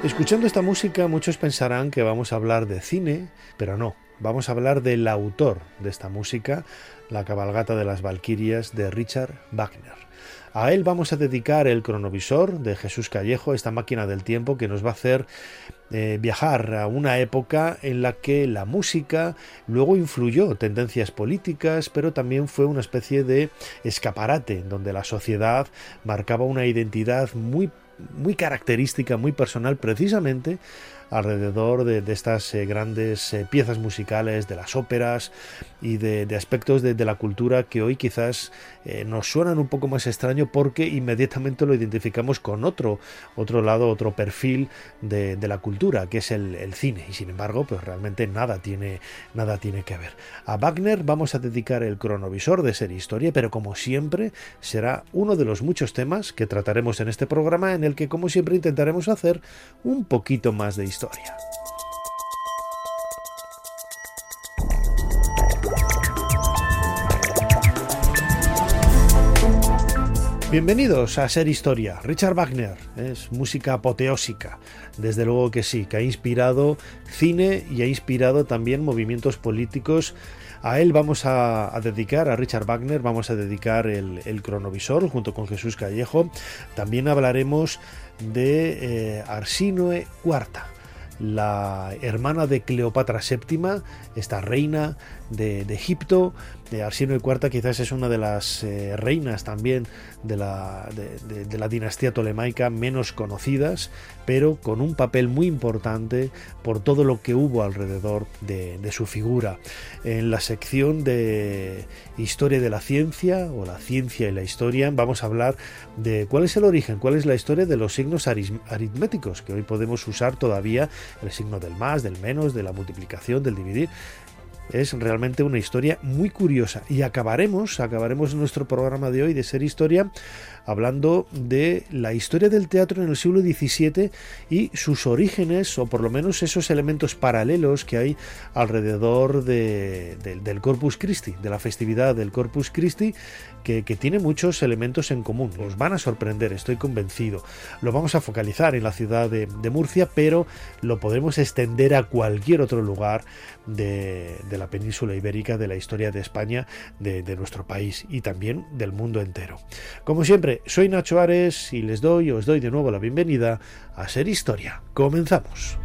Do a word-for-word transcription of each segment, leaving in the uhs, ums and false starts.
Escuchando esta música muchos pensarán que vamos a hablar de cine, pero no, vamos a hablar del autor de esta música, La cabalgata de las Valquirias de Richard Wagner. A él vamos a dedicar el cronovisor de Jesús Callejo, esta máquina del tiempo que nos va a hacer eh, viajar a una época en la que la música luego influyó tendencias políticas, pero también fue una especie de escaparate donde la sociedad marcaba una identidad muy muy característica, muy personal, precisamente alrededor de, de estas eh, grandes eh, piezas musicales, de las óperas y de, de aspectos de, de la cultura que hoy quizás eh, nos suenan un poco más extraño porque inmediatamente lo identificamos con otro, otro lado, otro perfil de, de la cultura, que es el, el cine, y sin embargo, pues realmente nada tiene, nada tiene que ver. A Wagner vamos a dedicar el cronovisor de Ser Historia, pero como siempre será uno de los muchos temas que trataremos en este programa, en el que como siempre intentaremos hacer un poquito más de historia. Bienvenidos a Ser Historia. Richard Wagner es música apoteósica, desde luego que sí, que ha inspirado cine y ha inspirado también movimientos políticos. A él vamos a, a dedicar, a Richard Wagner, vamos a dedicar el, el cronovisor junto con Jesús Callejo. También hablaremos de eh, Arsínoe cuarta, la hermana de Cleopatra séptima, esta reina de, de Egipto. De Arsínoe cuarta quizás es una de las eh, reinas también de la, de, de, de la dinastía tolemaica menos conocidas, pero con un papel muy importante por todo lo que hubo alrededor de, de su figura. En la sección de Historia de la Ciencia, o la ciencia y la historia, vamos a hablar de cuál es el origen, cuál es la historia de los signos aritméticos, que hoy podemos usar todavía, el signo del más, del menos, de la multiplicación, del dividir. Es realmente una historia muy curiosa, y acabaremos, acabaremos nuestro programa de hoy de Ser Historia hablando de la historia del teatro en el siglo diecisiete y sus orígenes, o por lo menos esos elementos paralelos que hay alrededor de, de, del Corpus Christi, de la festividad del Corpus Christi, que, que tiene muchos elementos en común. Os van a sorprender, estoy convencido. Lo vamos a focalizar en la ciudad de, de Murcia, pero lo podemos extender a cualquier otro lugar de, de la península ibérica, de la historia de España, de, de nuestro país y también del mundo entero. Como siempre, soy Nacho Ares y les doy, os doy de nuevo la bienvenida a Ser Historia. Comenzamos.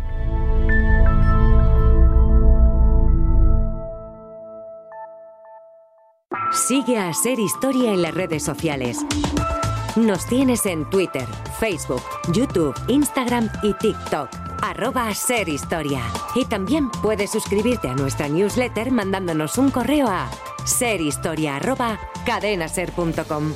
Sigue a Ser Historia en las redes sociales. Nos tienes en Twitter, Facebook, YouTube, Instagram y TikTok. Arroba Ser Historia. Y también puedes suscribirte a nuestra newsletter mandándonos un correo a serhistoria arroba cadenaser punto com.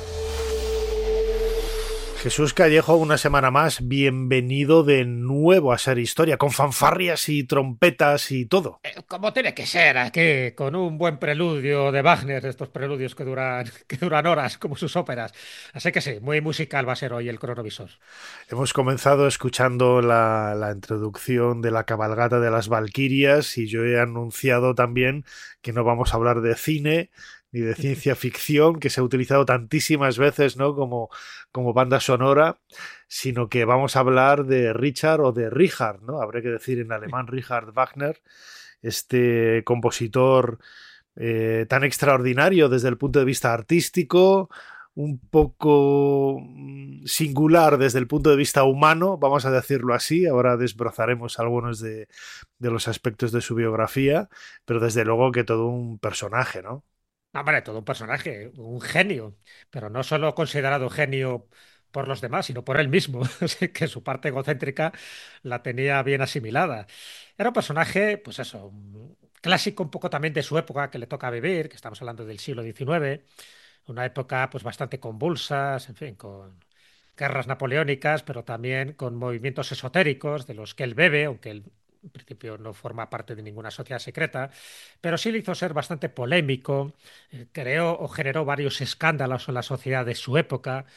Jesús Callejo, una semana más, bienvenido de nuevo a Ser Historia, con fanfarrias y trompetas y todo. Eh, Como tiene que ser, aquí, con un buen preludio de Wagner, estos preludios que duran, que duran horas, como sus óperas. Así que sí, muy musical va a ser hoy el cronovisor. Hemos comenzado escuchando la, la introducción de la cabalgata de las Valquirias, y yo he anunciado también que no vamos a hablar de cine ni de ciencia ficción, que se ha utilizado tantísimas veces, ¿no?, como, como banda sonora, sino que vamos a hablar de Richard o de Richard, ¿no? Habría que decir en alemán Richard Wagner, este compositor eh, tan extraordinario desde el punto de vista artístico, un poco singular desde el punto de vista humano, vamos a decirlo así. Ahora desbrozaremos algunos de, de los aspectos de su biografía, pero desde luego que todo un personaje, ¿no? No, hombre, todo un personaje, un genio, pero no solo considerado genio por los demás, sino por él mismo, así que su parte egocéntrica la tenía bien asimilada. Era un personaje, pues eso, un clásico un poco también de su época que le toca vivir, que estamos hablando del siglo diecinueve, una época pues bastante convulsa, en fin, con guerras napoleónicas, pero también con movimientos esotéricos de los que él bebe, aunque él en principio no forma parte de ninguna sociedad secreta, pero sí le hizo ser bastante polémico, eh, creó o generó varios escándalos en la sociedad de su época,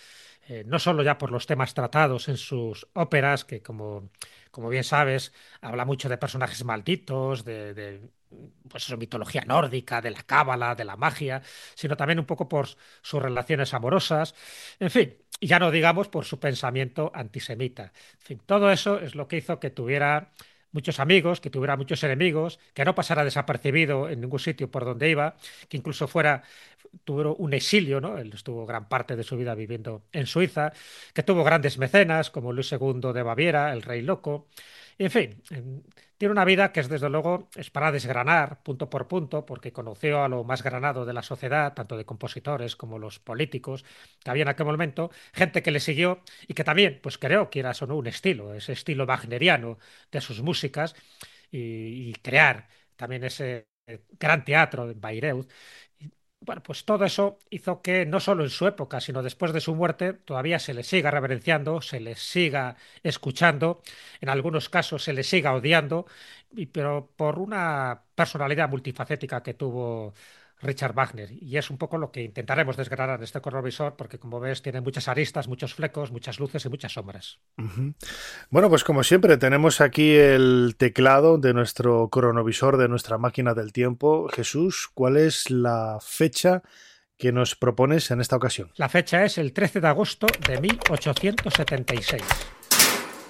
eh, no solo ya por los temas tratados en sus óperas, que como, como bien sabes, habla mucho de personajes malditos, de, de, pues eso, mitología nórdica, de la cábala, de la magia, sino también un poco por sus relaciones amorosas, en fin, y ya no digamos por su pensamiento antisemita. En fin, todo eso es lo que hizo que tuviera muchos amigos, que tuviera muchos enemigos, que no pasara desapercibido en ningún sitio por donde iba, que incluso fuera tuvo un exilio, ¿no? Él estuvo gran parte de su vida viviendo en Suiza, que tuvo grandes mecenas como Luis segundo de Baviera, el rey loco. Y, en fin, en- tiene una vida que es desde luego es para desgranar punto por punto, porque conoció a lo más granado de la sociedad, tanto de compositores como los políticos que había en aquel momento, gente que le siguió y que también, pues creó, quieras o no, un estilo, ese estilo wagneriano de sus músicas y, y crear también ese eh, gran teatro en Bayreuth. Y, bueno, pues todo eso hizo que no solo en su época, sino después de su muerte, todavía se le siga reverenciando, se le siga escuchando, en algunos casos se le siga odiando, y- pero por una personalidad multifacética que tuvo Richard Wagner. Y es un poco lo que intentaremos desgranar en este cronovisor, porque como ves, tiene muchas aristas, muchos flecos, muchas luces y muchas sombras. Ujú. Bueno, pues como siempre, tenemos aquí el teclado de nuestro cronovisor, de nuestra máquina del tiempo. Jesús, ¿cuál es la fecha que nos propones en esta ocasión? La fecha es el trece de agosto de mil ochocientos setenta y seis.